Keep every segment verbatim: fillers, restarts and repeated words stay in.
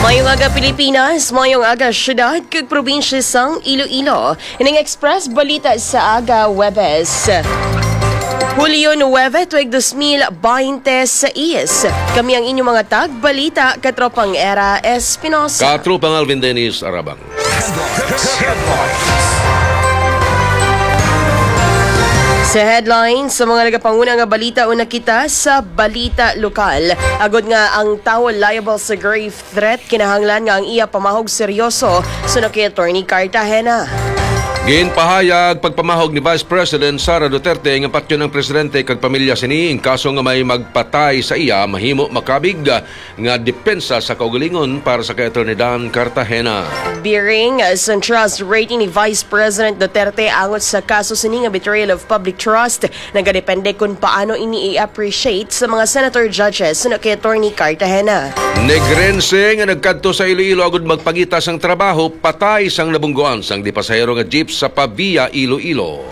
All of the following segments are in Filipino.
Mayong aga Pilipinas, mayong aga syudad kag probinsya sang Iloilo. Ining express balita sa aga Webes. Hulyo nuwebe tuig dos mil veintiséis. Kami ang inyong mga tag balita katropang Era Espinosa. Katropang Alvin Dennis Arabang. Sa headlines, sa mga nagapanguna nga balita una kita sa balita lokal. Agod nga ang tao liable sa grave threat, kinahanglan nga ang iya pamahog seryoso suno kay Attorney Cartagena. Ginpahayag pagpamahog ni Vice President Sara Duterte nga patyo ng presidente kag pamilya sini in kaso nga may magpatay sa iya mahimo makabig nga depensa sa kaugalingon para sa kay Attorney Dan Cartagena. Bearing sa trust rating ni Vice President Duterte angot sa kaso sini nga betrayal of public trust, nagadepende kung paano ini i-appreciate sa mga senator judges na kay Attorney Cartagena. Negrense nga nagkadto sa Iloilo agud magpagita sang trabaho, patay sang nabunggoan sang di pasahero nga jeep sa Pavia, Iloilo.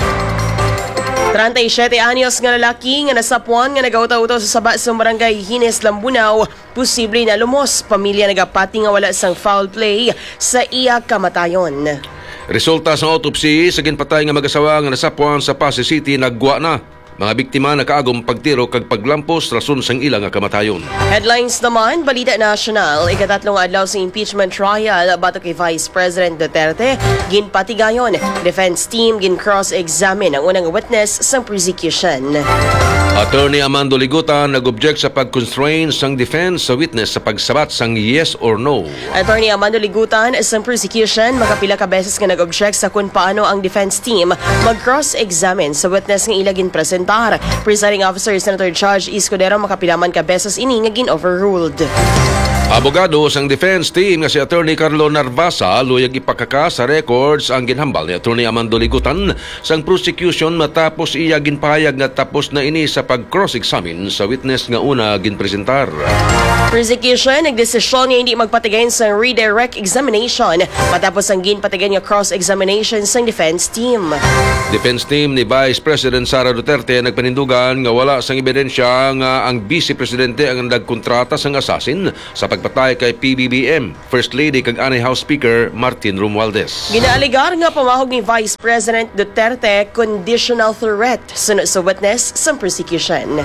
thirty-seven anyos nga lalaki nga nasapuan nga nagautaw-utaw sa saba sa barangay Hines, Lambunaw, posible na lumos. Pamilya nagapati nga wala sang foul play sa iya kamatayon. Resulta sa autopsy sa ginpatay nga mag-asawa nga nasapuan sa Pasay City nagwa na. Mga biktima nakaagom pagtiro kag paglampos rason sang ilang nga kamatayon. Headlines naman, balita national, ikatatlong adlaw sa impeachment trial bato kay Vice President Duterte, ginpatigayon. Defense team gin cross-examine ang unang witness sa prosecution. Attorney Amando Ligutan nag-object sa pag-constrain sang defense sa witness sa pagsabat sang yes or no. Attorney Amando Ligutan sa prosecution makapila ka beses nga nag-object sa kung paano ang defense team mag-cross-examine sa witness nga ila ginpresentar. Presiding Officer Senator Judge Escudero makapilaman ka beses ini nga gin-overruled. Abogado sang defense team nga si Attorney Carlo Narvasa luyag ipakaka sa records ang ginhambal ni Attorney Amando Ligutan sang prosecution matapos iya ginpahayag nga tapos na ini sa pag-cross-examine sa witness nga una ginpresentar. Prosecution nagdesisyon nga hindi magpatigayon sa redirect examination matapos ang ginpatigayon nga cross-examination sang defense team. Defense team ni Vice President Sara Duterte nagpanindugan nga wala sang ebidensya nga ang Vice Presidente ang nagkontrata sang assassin sa pagpatay kay P B B M, First Lady kag anay House Speaker Martin Romualdez. Ginaaligar nga pamahog ni Vice President Duterte conditional threat sunod sa witness sa prosecution.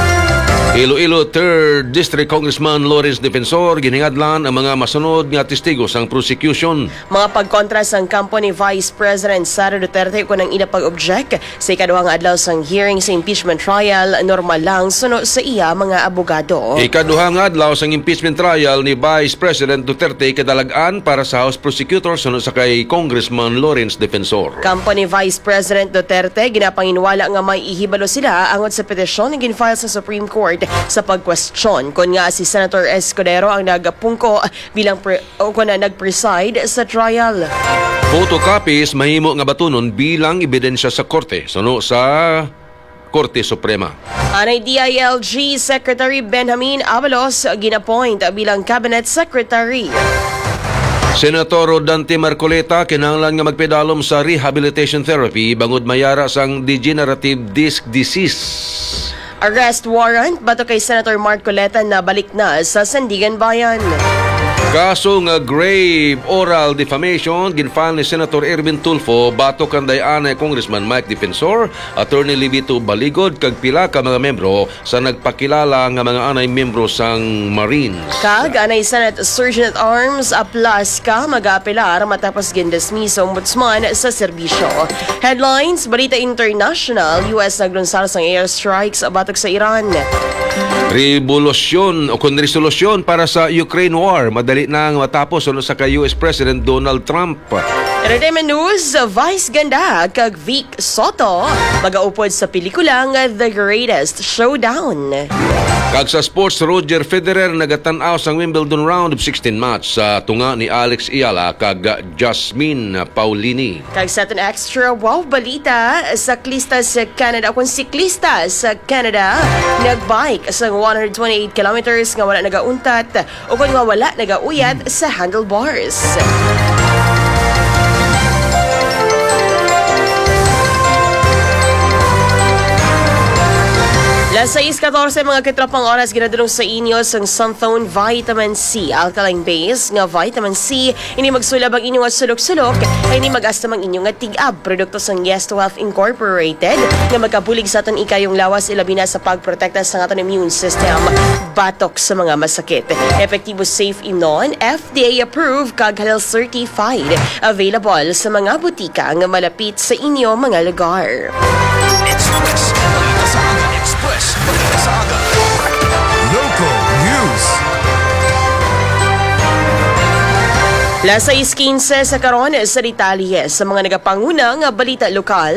Iloilo third District Congressman Lawrence Defensor giningadlan ang mga masunod nga testigo sang prosecution. Mga pagkontra sang kampo ni Vice President Sara Duterte kung ang inapag-object sa ikaduhang adlaw sang hearing sa impeachment trial, normal lang sunod sa iya mga abogado. Ikaduhang adlaw sang impeachment trial ni Vice President Duterte kadalagan para sa House Prosecutor sunod sa kay Congressman Lawrence Defensor. Kampo ni Vice President Duterte ginapanginwala nga may ihibalo sila angot sa petisyon na ginfile sa Supreme Court sa pag-question kung nga si Senator Escudero ang nagpungko bilang pre- o kung na nag-preside sa trial. Photocopies mahimo nga batunon bilang ebidensya sa korte suno sa Korte Suprema. Anay D I L G Secretary Benjamin Abalos ginapoint bilang Cabinet Secretary. Senator Dante Marcoleta kinahanglan nga magpedalom sa rehabilitation therapy bangod mayara sang degenerative disc disease. Arrest warrant bato kay Senator Marcoleta na balik na sa Sandigan Bayan. Kaso nga grave oral defamation ginfile ni Senator Erwin Tulfo bato kanday anay Congressman Mike Defensor, Attorney Livito Baligod kag pila ka mga membro sa nagpakilala nga mga anay membro sang Marines. Kag anay Senate Surgeon at Arms plus ka mag-aapelar matapos gindismiss sa ombudsman sa serbisyo. Headlines, balita international, U S naglunsar sang airstrikes batok sa Iran. Revolusyon o kung resolusyon para sa Ukraine War madali na matapos uno sa kay U S President Donald Trump. Entertainment news, Vice Ganda kag Vic Soto magaupod sa pelikula nga The Greatest Showdown. Kag sa sports, Roger Federer nagatan-aw sang Wimbledon round of sixteen match sa tunga ni Alex Ayala kag Jasmine Paulini. Kag sa aton extra wow balita, saklista sa Canada kung siklista sa Canada nagbike sa one hundred twenty-eight kilometers nga wala nagauntat o kung nga wala nagauyat sa handlebars. Las sais katorse mga kitropang oras ginadulong sa inyo sang Sunthone Vitamin C alkaline base nga vitamin C ini magsulab ang inyong sulok-sulok ay ini mag-asta mang inyong nga tig-ab produkto sang Yes to Health Incorporated nga magkabulig sa aton ikayong lawas ilabi na sa pagprotekta sa aton immune system batok sa mga masakit. Epektibo safe inon F D A approved kag halal certified available sa mga butika nga malapit sa inyo mga lugar. Express Balita sa Aga. Express Balita sa Aga. Local News. Las sais quince sa karon sa detalye sa mga nagapanguna nga balita lokal.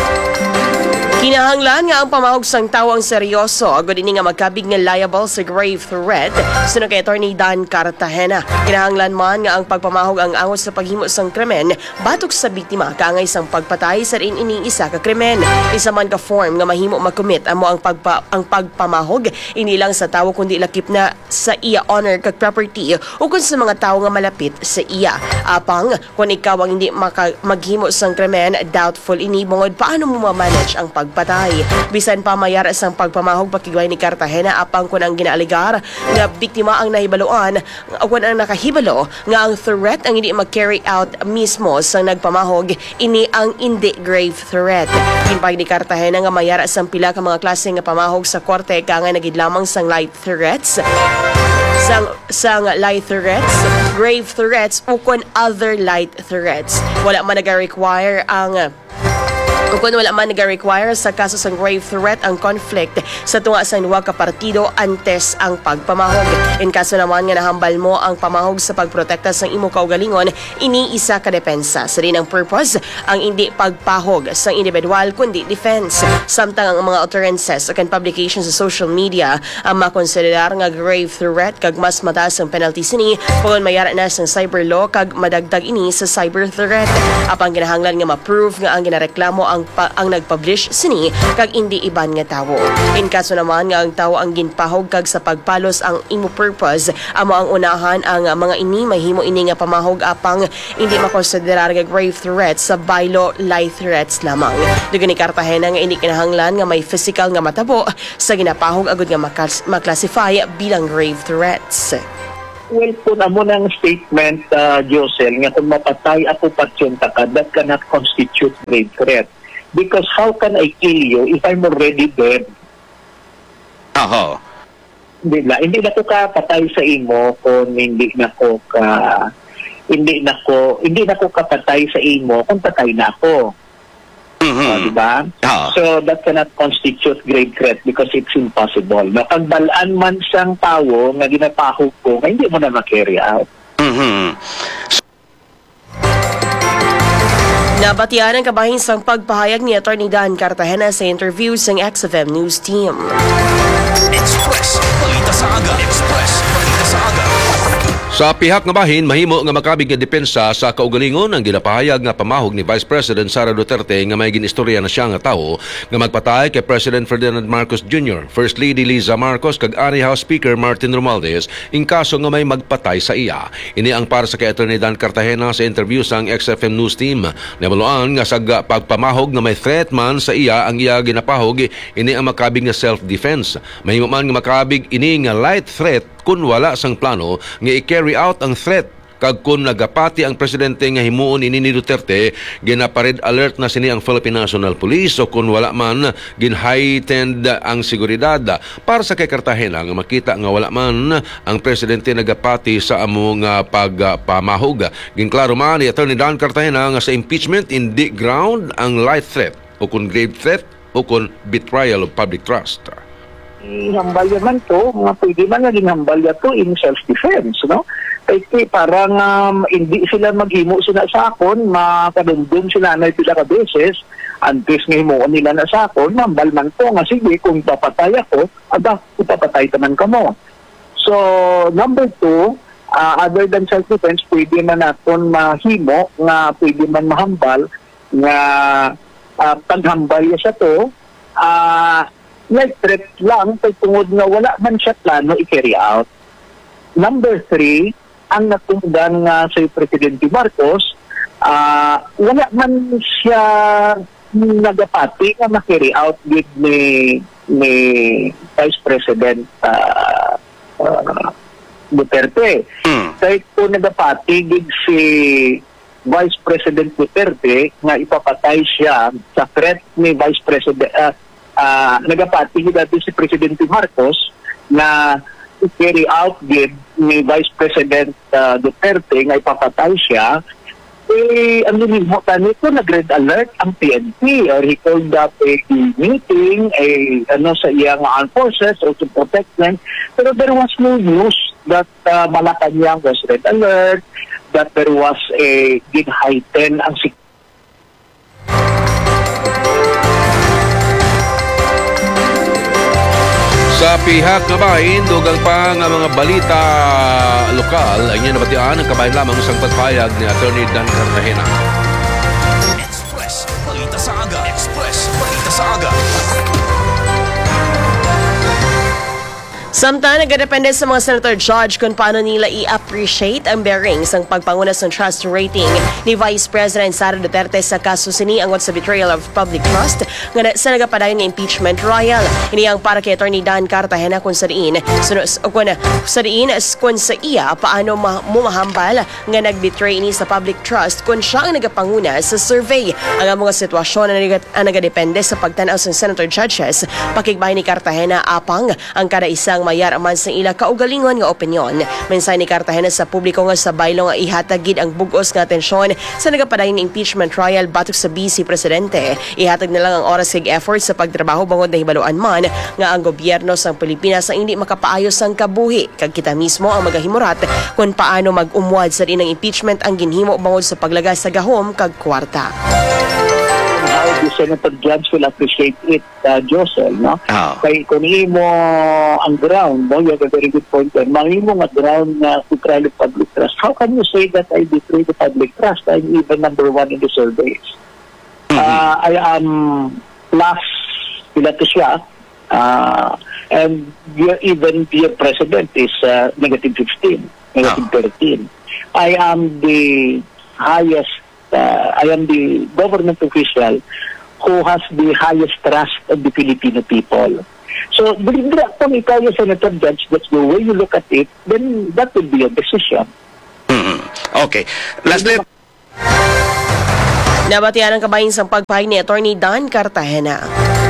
Kinahanglan nga ang pamahog sang tawo ang seryoso agud ini nga magkabig nga liable sa grave threat suno kay Attorney Dan Cartagena. Kinahanglan man nga ang pagpamahog ang angos sa paghimo sang krimen batok sa biktima kaangay sang pagpatay sa rin ining isa ka krimen. Isa man ka form nga mahimo makomit amo ang pagpa, ang pagpamahog ini lang sa tawo kundi lakip na sa iya honor kag property o kun sa mga tawo nga malapit sa iya. Apang kung ikaw ang hindi maka, maghimo sang krimen doubtful ini bungod paano mo ma-manage ang pag patay. Bisan pa mayara sang pagpamahog pakigway ni Cartagena apang kun ang ginaaligar nga biktima ang nahibaluan kun ang nakahibalo nga ang threat ang hindi mag-carry out mismo sang nagpamahog ini ang hindi grave threat. Ginpag ni Cartagena nga mayara sang pila ka mga klase nga pamahog sa korte kangay nagid lamang sang light threats sang sang light threats, grave threats o kun other light threats. Wala man naga-require ang o kung wala man nag-require sa kaso sang grave threat ang conflict sa tunga sa duwa ka partido antes ang pagpamahog. In kaso naman nga nahambal mo ang pamahog sa pagprotekta sang imo kaugalingon, ini isa ka depensa. Sa rin ang purpose ang hindi pagpahog sang individual kundi defense. Samtang ang mga utterances o publications sa social media ang makonsiderar nga grave threat kag mas mataas ang penalty sini kung mayara na sang cyber law kag madagdag ini sa cyber threat. Apang kinahanglan nga ma-prove nga ang ginareklamo ang Pa, ang nag-publish sini kag hindi iban nga tawo. In kaso naman nga ang tawo ang ginpahog kag sa pagpalos ang imo purpose amo ang unahan ang mga ini mahimo ini nga pamahog apang hindi makonsiderar nga grave threats sa bylaw light threats lamang. Dugan ni Cartagena nga hindi kinahanglan nga may physical nga matabo sa ginapahog agud nga maklasify bilang grave threats. Well, kung amo ng statement, uh, Josel, nga kung mapatay ako pasyenta ka, that cannot constitute grave threat. Because how can I kill you if I'm already dead? Aha. Hindi na, hindi na ko ka patay sa imo kung hindi na ko ka hindi na ko hindi na ko kapatay sa imo kung patay na ako. Mm-hmm. Uh, diba? Ah. So that cannot constitute grave threat because it's impossible. Napagbalaan man siyang tao nga ginapahog ko, nga hindi mo na ma-carry out. Mhm. Nabatian ang kabahin sang pagpahayag ni Attorney Dan Cartagena sa interview sa X F M News Team. Express Balita sa Aga. Express Balita sa Aga. Sa pihak nga bahin, mahimo nga makabig nga depensa sa kaugalingon ang ginapahayag nga pamahog ni Vice President Sara Duterte nga may ginistorya na siya nga tawo nga magpatay kay President Ferdinand Marcos Junior, First Lady Liza Marcos kag Ani House Speaker Martin Romualdez in kaso nga may magpatay sa iya. Ini ang para sa kay Attorney Dan Cartagena sa interview sa X F M News Team. Nabaluan nga sa pagpamahog nga may threat man sa iya ang iya ginapahog ini ang makabig nga self-defense. Mahimo man nga makabig ini nga light threat kung wala sang plano nga i-carry out ang threat kag kung nagapati ang presidente nga himuon ini ni Duterte ginapared alert na sini ang Philippine National Police o kung wala man gin-heightened ang seguridad para sa kay Cartagena nga makita nga wala man ang presidente nagapati sa among uh, pagpamahog. Ginklaro man ni Attorney Dan Cartagena nga sa impeachment hindi ground ang light threat o kung grave threat o kung betrayal of public trust. Hambal yaman to, nga pwede man naging hambal ya to in self-defense, no? Kasi parang um, hindi sila maghimo sila sa akon, makadundun sila na pila ka beses, antes nga himuon nila na sa akon, hambal man to, nga sige, kung papatay ako, aba, ipapatay taman ka mo. So, number two, uh, other than self-defense, pwede man natin mahimo, nga pwede man mahambal, nga uh, paghambal ya sa to, ah, uh, light threat lang tungod nga wala man siya plano i-carry out. Number three, ang natunggan nga sa Presidente Marcos, uh, wala man siya nagapati nga ma-carry out with ni ni Vice President uh, uh, Duterte. Hmm. Kahit po nagapatigid si Vice President Duterte nga ipapatay siya sa threat ni Vice President, uh, uh, nagapatigid natin si Presidente Marcos na carry out bid ni Vice President uh, Duterte nga ipapatay siya. Eh, ang nilimutan nito, nag-red alert ang P N P or he called up a meeting a, ano, sa iyang armed forces or to protect them. Pero there was no news that uh, Malacanang was red alert, that there was a big heighten ang security. Sa pihak nga bahin, dugang pa nga mga balita lokal, ay niya nabatian ang kabahin lamang sa pagpayag ni Attorney Dan Cartagena. Express, balita sa aga. Express, balita sa aga. Samtang nagdepende sa mga senator judge kung paano nila i-appreciate ang bearings ng pagpangunas ng trust rating ni Vice President Sara Duterte sa kaso siniangot sa betrayal of public trust nga sa nagapadayon ng impeachment trial. Ini ang para kay Attorney Dan Cartagena kung sa diin kung sa diin kung sa iya paano ma- mumahambal nga nagbetray ini sa public trust kung siya ang nagapanguna sa survey. Ang mga sitwasyon na ang nagadepende sa pagtanaw sa senator judges, pakigbahay ni Cartagena apang ang kada isang mayar aman sa ila kaugalingon nga opinyon. Mensahe ni Cartagena sa publiko nga sa baylo nga ihatagid ang bugos nga atensyon sa nagapadayon ng impeachment trial batok sa Vice Presidente. Ihatag na lang ang oras kag effort sa pagtrabaho bangod na hibaluan man nga ang gobyerno sang Pilipinas ang hindi makapaayos sang kabuhi kag kita mismo ang magahimurat kung paano mag-umwad sa dinang impeachment ang ginhimo bangod sa paglaga sa gahom kag kwarta. How the Senator Judge will appreciate it, uh, Josel, no? Oh. Kaya kung mo ang ground, no? You have a very good point there. Mahimo nga ground na to try the public trust. How can you say that I betray the public trust? I'm even number one in the surveys. Mm-hmm. Uh, I am plus pila to siya. Uh, and your, even your president is uh, negative fifteen, negative Oh. thirteen. I am the highest Uh, I am the government official who has the highest trust of the Filipino people. So, kung ikaw yung Senator Judge, that's the way you look at it, then that will be a decision. Mm-hmm. Okay. Lastly, Nabatian ang kabahin sa pagpahig ni Attorney Dan Cartagena.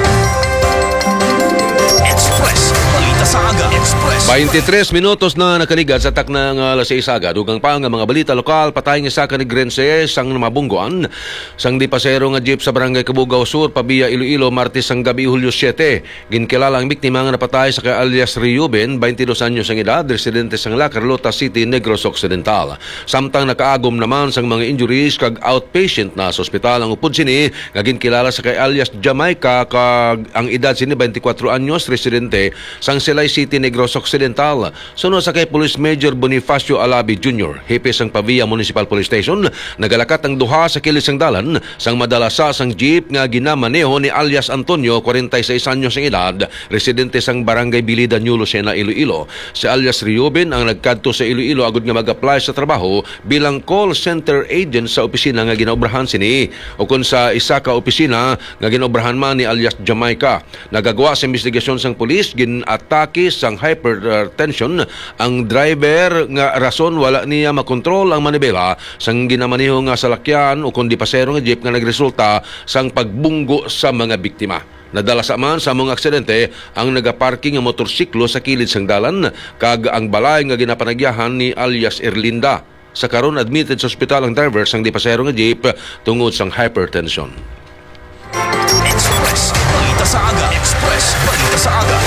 Express, balita sa aga. Express. twenty-tres minutos na nakaligat sa tak ng alas seis aga. Dugang pa nga mga balita lokal, patay nga sa kanigrense sang mabungguan. Sang di pasero nga jeep sa barangay Cabugao Sur, Pabia, Iloilo, Martes sang gabi, Hulyo siyete. Ginkilala ang biktima nga napatay sa kay alias Reuben, twenty-dos anyos ang edad, residente sang La Carlota City, Negros Occidental. Samtang nakaagom naman sang mga injuries kag outpatient na sa ospital ang upod sini, nga ginkilala sa kay alias Jamaica kag ang edad sini twenty-cuatro anyos, residente sang Silay City, Negros Occidental. Sunod sa kay Police Major Bonifacio Alabi Junior, hepe sang Pavia Municipal Police Station, nagalakat ang duha sa kilis sang dalan sang madalasa sang jeep nga ginamaneho ni alias Antonio, forty-six anyos ang edad, residente sang Barangay Bilida, New Lucena, Iloilo. Si alias Reuben ang nagkadto sa Iloilo agud nga mag-apply sa trabaho bilang call center agent sa opisina nga ginaobrahan sini. O kun sa isa ka opisina nga ginaobrahan man ni alias Jamaica, nagagawa sa investigasyon sang pulis, ginatake sang hypertension ang driver nga rason wala niya makontrol ang manibela sang ginamaniho nga salakyan o kundi pasero nga jeep nga nagresulta sang pagbunggo sa mga biktima. Nadala sa man sa mga aksidente ang nagaparking nga motorsiklo sa kilid sang dalan kag ang balay nga ginapanagyahan ni alias Erlinda. Sa karon admitted sa ospital ang driver sang di pasero nga jeep tungod sang hypertension. Express, balita sa aga. Express, balita sa aga.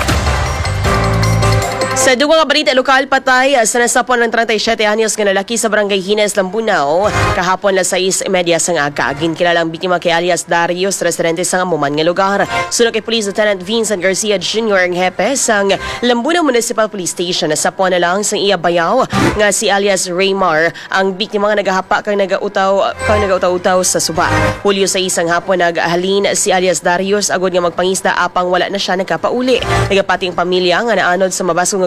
Sa duwa nga balita lokal, patay sa nasapon ng thirty-seven anyos nga lalaki sa barangay Hines, Lambunaw kahapon las sais media sang aga. Ginkilala ang biktima kay alias Darius, residente sa amuman nga lugar. Sunod kay Police Lieutenant Vincent Garcia Junior ang hepe sang Lambunaw Municipal Police Station. Nasapon na lang sang iya bayaw nga si alias Raymar ang biktima nga nagahapa kang nagautaw kang nagautaw-utaw sa suba. Hulyo sa isang hapon nagahalin si alias Darius agud nga magpangista apang wala na siya nagkapauli. Nagapating pamilya nga naanod sa mabasong nga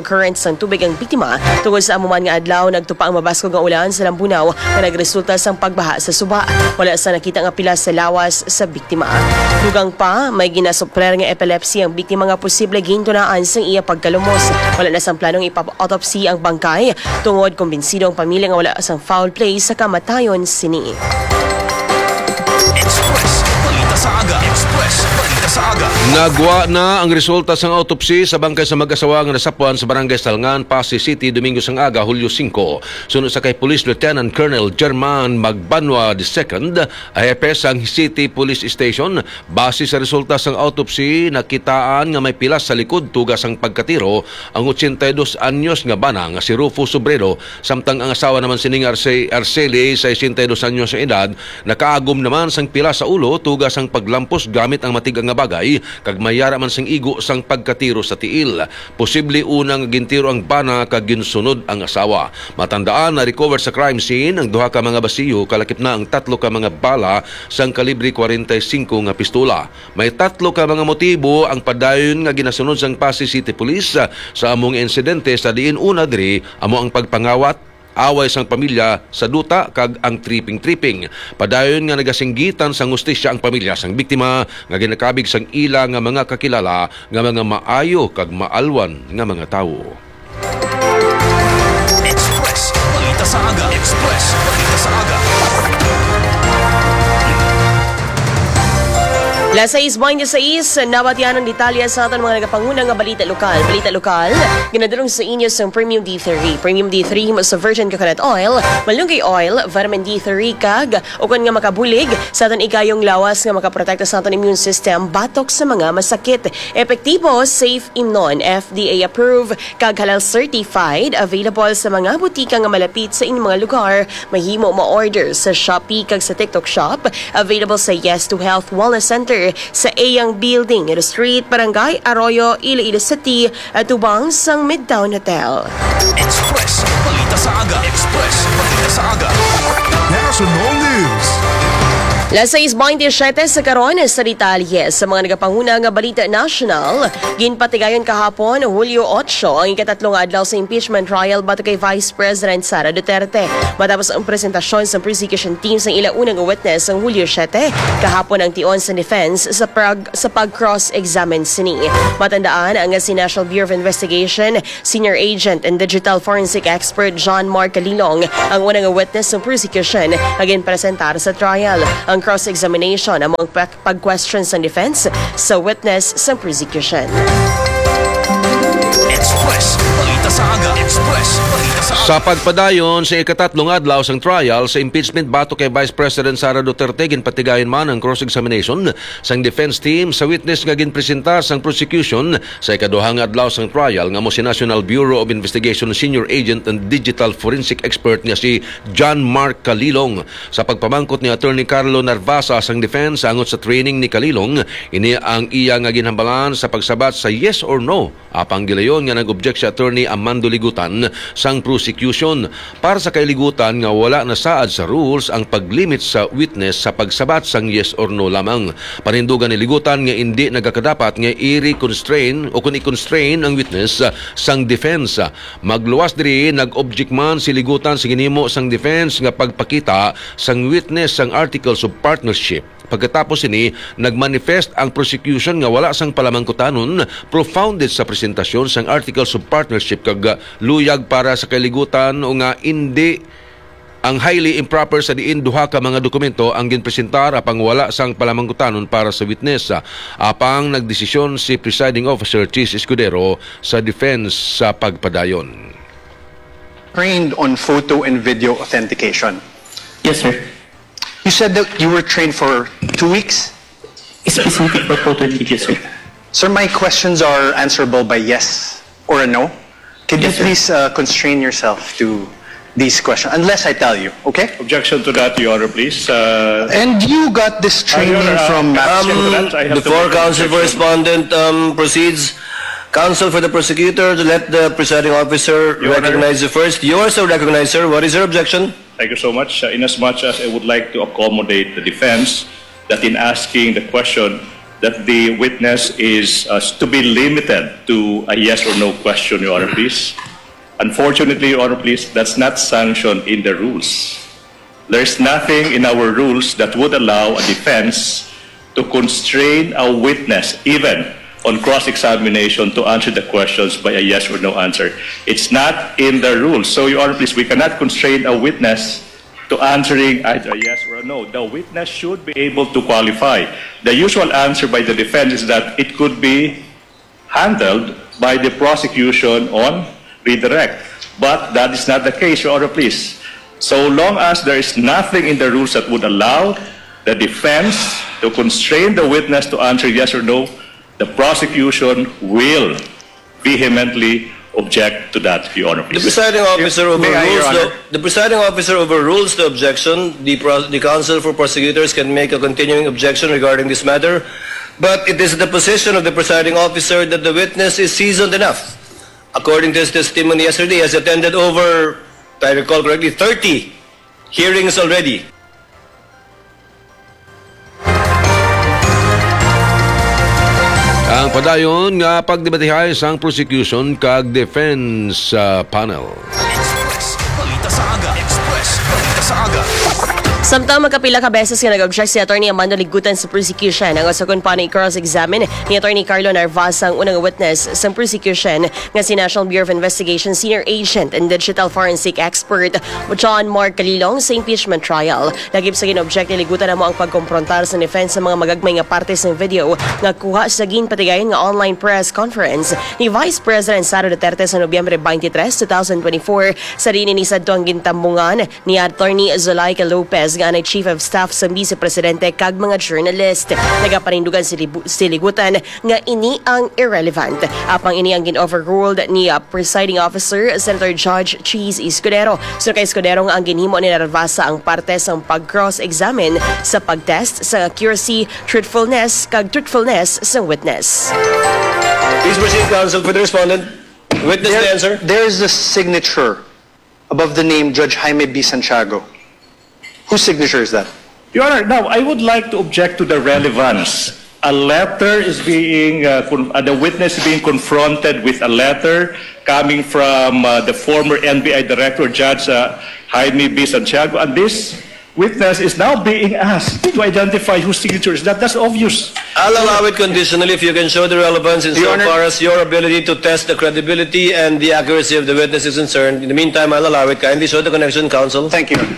current sang tubig ang biktima tungod sa amuman nga adlaw nagtupa ang mabaskog nga ulan sa Lambunaw nga nagresulta sang pagbaha sa suba. Wala sa nakita nga pila sa lawas sa biktima. Dugang pa, may ginasupler nga epilepsy ang biktima nga posible gintunaan sang iya pagkalumos. Wala na sang planong ipap-autopsy ang bangkay tungod kumbinsido ang pamilya nga wala sang foul play sa kamatayon sini. Express. Balita sa aga. Express. Balita sa aga. Nagwa na ang resulta sa autopsy sa bangkay sa mag-asawa nga nasapuan sa Barangay Salngan, Pasay City, Domingo sang aga, Hulyo singko. Sunod sa kay Police Lieutenant Colonel German Magbanwa the second, A F S ang City Police Station. Base sa resulta sa autopsy, nakitaan nga may pilas sa likod tugas ang pagkatiro ang eighty-two anyos nga bana nga si Rufo Sobrero, samtang ang asawa naman sining Arce Arceli sa sixty-two anyos sa edad, nakaagom naman sang pilas sa ulo tugas ang paglampos gamit ang matigang nga bagay kag mayara man sing igo sang pagkatiro sa tiil. Posible unang gintiro ang bana kag ginsunod ang asawa. Matandaan na recover sa crime scene ang duha ka mga basiyo, kalakip na ang tatlo ka mga bala sang kalibre forty-five nga pistola. May tatlo ka mga motibo ang padayon nga ginasunod sang Pasay City Police sa among insidente sa diin una diri amo ang pagpangawat, away sang pamilya sa duta kag ang tripping-tripping. Padayon nga nagasinggitan sang hustisya ang pamilya sang biktima nga ginakabig sang ila nga mga kakilala nga mga maayo kag maalwan nga mga tawo. Express. Balita sa aga. Express. Balita sa aga. Las seis twenty-six, nabatian ng detalye sa aton mga nagapanguna nga balita lokal. Balita lokal, ginadulong sa inyo sa Premium D three. Premium D three mo sa virgin coconut oil, malunggay oil, vitamin D three kag, o kung nga makabulig sa aton ikayong lawas nga makaprotekta sa aton immune system, batok sa mga masakit. Epektibo, safe imnon, F D A approved, kag halal certified, available sa mga butika nga malapit sa inyong mga lugar. Mahimo ma-order sa Shopee kag sa TikTok Shop, available sa Yes to Health Wellness Center sa Ayang Building, Ilo Street, Barangay Arroyo, Iloilo City, at tubang sang Midtown Hotel. Express. Balita sa aga. Express. Balita sa aga. National News. Las seis twenty-seven sa karon sa detalye sa mga nagapanguna nga balita national. Ginpatigayon kahapon Hulyo eight ang ikatatlong adlaw sa impeachment trial batok kay Vice President Sara Duterte. Matapos ang presentasyon sa prosecution team sa ilang unang witness ang Hulyo seven, kahapon ang tion sa defense sa pag sa pag-cross-examine sini. Matandaan ang si National Bureau of Investigation Senior Agent and Digital Forensic Expert John Mark Calilong ang unang witness sa prosecution agin presentar sa trial. Ang cross-examination among pag-questions ng defense sa witness sa prosecution. Express. Balita sa aga. Express. Balita sa aga. Sa pagpadayon sa ikatatlong adlaw sang trial sa impeachment batok kay Vice President Sara Duterte, ginpatigayon man ang cross-examination sang defense team sa witness nga ginpresentar sang prosecution sa ikaduhang adlaw sang trial nga mo si National Bureau of Investigation Senior Agent and Digital Forensic Expert niya si John Mark Calilong. Sa pagpamangkot ni Attorney Carlo Narvasa sang defense angot sa training ni Calilong, ini ang iya nga ginhambalan sa pagsabat sa yes or no. Apang gilayon nga nag-object si Attorney Amando Ligutan sang prosecution. Para sa kailigutan nga wala na saad sa rules ang paglimit sa witness sa pagsabat sang yes or no lamang. Panindugan ni Ligutan nga hindi nagakadapat nga i-reconstrain o kung i-constrain ang witness sang defense. Magluwas diri nag-object man si Ligutan sa ginimo sang defense nga pagpakita sang witness sang articles of partnership. Pagkatapos ini, nagmanifest ang prosecution nga wala sang palamangkutanon, profounded sa presentasyon sang articles of partnership kag luyag para sa kaligutan o nga hindi ang highly improper sa diin duha ka mga dokumento ang ginpresentar apang wala sang palamangkutanon para sa witness. Apang nagdesisyon si Presiding Officer Chis Escudero sa defense sa pagpadayon. Trained on photo and video authentication. Yes, sir. You said that you were trained for two weeks? Specific for photo and video, sir. Sir, my questions are answerable by yes or a no. Can you Yes, sir. please uh, constrain yourself to these questions, unless I tell you, okay? Objection to that, Your Honor, please. Uh, And you got this training Your Honor, uh, from objection to that. I have to Before make an counsel for objection. respondent um, proceeds, counsel for the prosecutor to let the presiding officer Your Honor. recognize you first. You are so recognized, sir. What is your objection? Thank you so much. Uh, inasmuch as I would like to accommodate the defense that in asking the question that the witness is uh, to be limited to a yes or no question, Your Honor, please. Unfortunately, Your Honor, please, that's not sanctioned in the rules. There's nothing in our rules that would allow a defense to constrain a witness, even on cross-examination, to answer the questions by a yes or no answer. It's not in the rules. So, Your Honor, please, we cannot constrain a witness to answering either a yes or a no. The witness should be able to qualify. The usual answer by the defense is that it could be handled by the prosecution on redirect. But that is not the case, Your Honor, please. So long as there is nothing in the rules that would allow the defense to constrain the witness to answer yes or no, the prosecution will vehemently object to that, Your Honor, please. The presiding officer May I, Your overrules Honor? the, the presiding officer overrules the objection. The, pro, the counsel for prosecutors can make a continuing objection regarding this matter, but it is the position of the presiding officer that the witness is seasoned enough. According to his testimony yesterday, he has attended over, if I recall correctly, thirty hearings already. Ang padayon nga pagdebatihay sang prosecution kag defense uh, panel. Express. Balita sa aga. Express. Balita sa aga. Samtang magkapila ka beses nga nag-object si Atty. Amando Ligutan sa prosecution, ang usakon pa ni cross-examine ni Atty. Carlo Narvas ang unang witness sa prosecution nga si National Bureau of Investigation Senior Agent and Digital Forensic Expert John Mark Calilong sa impeachment trial. Lagip sa gin-object ni Ligutan mo ang pagkomprontar sa defense sa mga magagmay nga partes ng video nga kuha sa ginpatigayon nga online press conference ni Vice President Sara Duterte sa Nobyembre twenty-three, twenty twenty-four sa rin ni Sadto ang gintambungan ni Atty. Zulaika Lopez nga ang Chief of Staff sa Vice Presidente kag mga journalist. Nagapanindugan si, Libu- si Ligutan nga ini ang irrelevant. Apang ini ang gin-overruled ni uh, Presiding Officer Senator Judge Cheese Escudero. So kay Escudero nga ang ginhimo ni Narvasa ang parte sa pag-cross-examine sa pag-test sa accuracy, truthfulness kag truthfulness sa witness. Please proceed, counsel, for the respondent. Witness the answer. There is a signature above the name Judge Jaime B. Santiago. Whose signature is that? Your Honor, now I would like to object to the relevance. A letter is being, uh, con- uh, the witness is being confronted with a letter coming from uh, the former N B I Director, Judge uh, Jaime B. Santiago, and this witness is now being asked to identify whose signature is that. That's obvious. I'll allow it conditionally if you can show the relevance in so far as your ability to test the credibility and the accuracy of the witness is concerned. In the meantime, I'll allow it. Kindly show the connection, counsel. Thank you.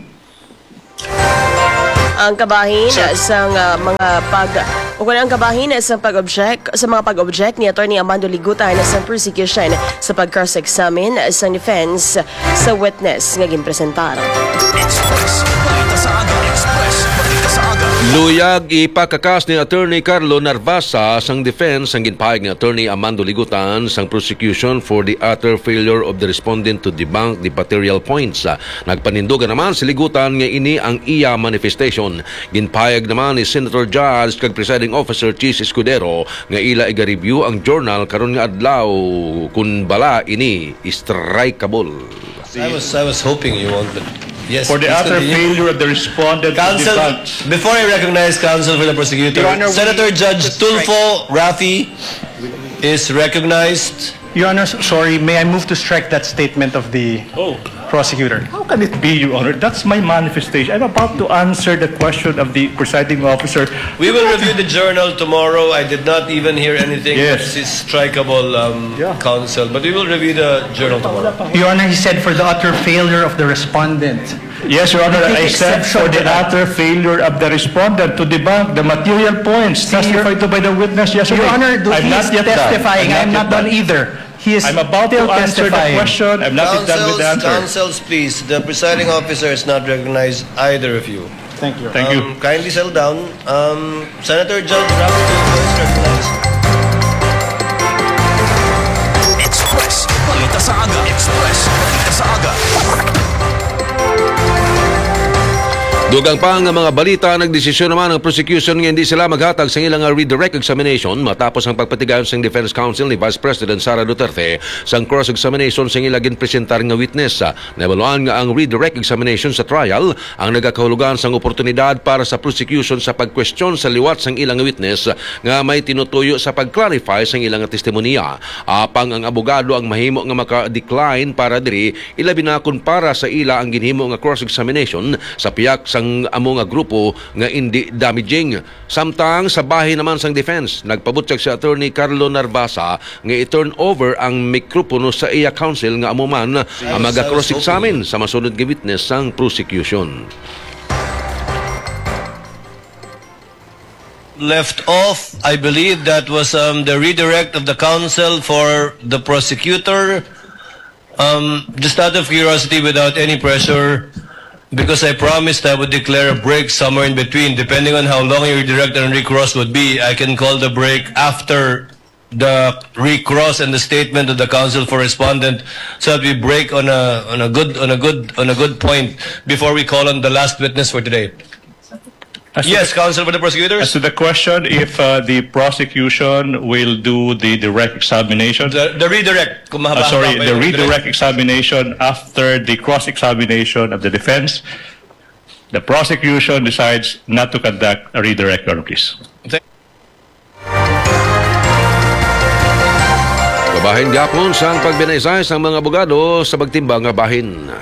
Ang kabahin sa uh, mga pag o kung ang kabahin sa pag-object sa mga pag-object ni Atty. Amando Ligutan sa prosecution sa pag-cross-examine sa defense sa witness nga ginpresentar. Express. Balita sa aga. Express. Balita sa aga. Luyag ipakakas ni Attorney Carlo Narvasa sang defense ang ginpahayag ni Attorney Amando Ligutan sang prosecution for the utter failure of the respondent to debunk the material points. Nagpanindugan naman si Ligutan nga ini ang iya manifestation. Ginpahayag naman ni Senator Judge kag Presiding Officer Cheese Escudero nga ila iga-review ang journal karon nga adlaw kun bala ini strikeable. I was I was hoping you wanted. Yes. For the please utter continue. failure of the respondent to Counsel, debunk. before I recognize counsel for the prosecutor, Your Honor, Senator we- Judge just Tulfo Rafi is recognized. Your Honor, sorry, may I move to strike that statement of the Oh. prosecutor? How can it be, Your Honor? That's my manifestation. I'm about to answer the question of the presiding officer. We will review the journal tomorrow. I did not even hear anything. Yes. This is strikeable, um, Yeah. counsel. But we will review the journal tomorrow. Your Honor, he said for the utter failure of the respondent. Yes, Your Honor, I Take said exception for the to that. utter failure of the respondent to debunk the material points testified to by the witness yesterday. Your Honor, I'm he not is yet done. testifying. I'm I'm not yet done either. He is I'm about still to answer the testifying. question. I'm not yet done with the answer. counsels, please. The presiding officer is not recognized either of you. Thank you. Thank you. Um, kindly settle down. Um, Senator Judge Rafi Tulfo is recognized. Express. Balita sa aga. Express. Balita sa aga. Dugang pa ang mga balita, nagdesisyon naman ang prosecution nga hindi sila maghatag sa ilang redirect examination matapos ang pagpatigayon sa Defense Counsel ni Vice President Sara Duterte sa cross-examination sa ilang ginpresentar nga witness. Nabaluan nga ang redirect examination sa trial ang nagakahulugan sang oportunidad para sa prosecution sa pagkwestiyon sa liwat sang ilang witness nga may tinutuyo sa pag-clarify sang ilang testimonya. Apang ang abogado ang mahimo nga maka-decline para diri ilabi na kun para sa ila ang ginhimo nga cross-examination sa piyak sang amo nga grupo nga hindi damaging. Samtang sa bahin naman sang defense, nagpabutyag si Attorney Carlo Narvasa nga i-turn over ang mikropono sa iya counsel nga amo man ang maga-cross-examine sa masunod nga witness sang prosecution. Left off, I believe that was um, the redirect of the counsel for the prosecutor. Um, just out of curiosity, without any pressure, because I promised I would declare a break somewhere in between, depending on how long your redirect and recross would be. I can call the break after the recross and the statement of the counsel for respondent, so that we break on a on a good on a good on a good point before we call on the last witness for today. As to Yes, the- counsel for the prosecutors. As to the question if uh, the prosecution will do the direct examination, The, the redirect. Kung uh, mahaba-haba sorry, pa the yung redirect examination after the cross-examination of the defense, the prosecution decides not to conduct a redirect, Your Honor, please. Kabahin gapon sang pagbinaysay sang mga abogado sa pagtimbang nga bahin.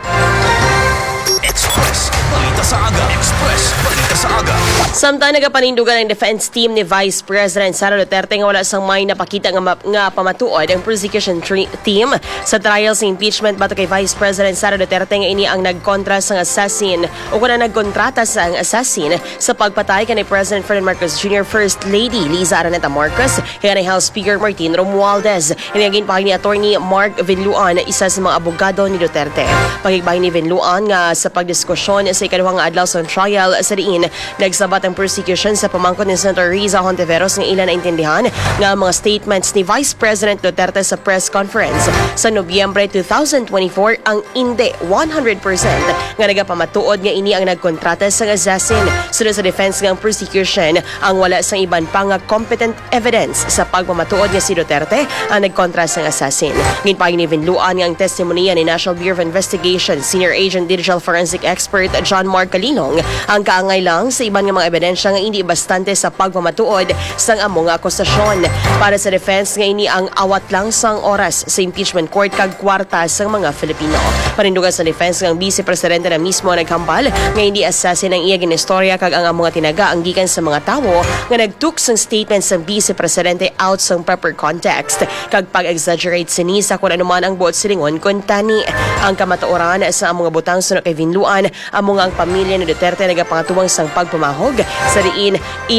Express. Balita sa aga. Express. Balita sa aga. Samtang nagapanindugan ang defense team ni Vice President Sara Duterte nga wala sang may napakita nga, ma- nga pamatuod ang prosecution tri- team sa trial sa impeachment bato kay Vice President Sara Duterte nga ini ang nagkontra sang assassin o kuna nagkontrata sa ang assassin sa pagpatay kanay President Ferdinand Marcos Junior First Lady Liza Araneta Marcos kay kanay House Speaker Martin Romualdez. Inagin pa ni Attorney Mark Vinluan, isa sa mga abogado ni Duterte. Pagigbahin ni Vinluan nga sa pagdiskusyon sa ikaduhang adlaw sa trial sa diin nagsabat ang prosecution sa pamangkot ni Senator Riza Hontiveros nga ilan naintindihan nga ang mga statements ni Vice President Duterte sa press conference sa Nobyembre twenty twenty-four ang hindi one hundred percent nga nagapamatuod nga ini ang nagkontrata sa assassin. Sunod sa defense nga ang prosecution ang wala sang iban pa nga competent evidence sa pagpamatuod nga si Duterte ang nagkontra sa assassin. Ginpay ni Vinluan nga ang testimonya ni National Bureau of Investigation Senior Agent Digital Forensic Expert John Mark Calilong ang kaangay lang sa iban nga mga ebidensya nga hindi bastante sa pagpamatuod sang amo nga akusasyon. Para sa defense nga ini ang awat lang sang oras sa impeachment court kag kwarta sang mga Filipino. Panindugan sa defense nga ang Vice Presidente na mismo naghambal nga hindi assassin ang iya ginistorya kag ang mga tinaga ang gikan sa mga tawo nga nagtuk sang statement sang Vice Presidente out sang proper context kag pag-exaggerate sini sa kung anuman ang buot silingon kun tani. Ang kamatuoran sa among butang sunod kay Vinluan amo nga ang pamilya ni Duterte nagapangatuwang sang pagpamahog sa diin